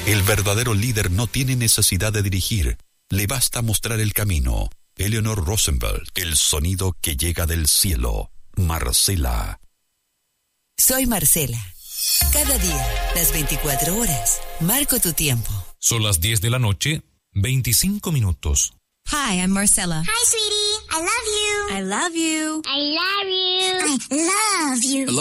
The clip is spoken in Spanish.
El verdadero líder no tiene necesidad de dirigir, le basta mostrar el camino. Eleanor Roosevelt, el sonido que llega del cielo. Marcela. Soy Marcela. Cada día, las 24 horas, marco tu tiempo. Son las 10 de la noche, 25 minutos. Hi, I'm Marcella. Hi, sweetie. I love you. I love you. I love you. I love you.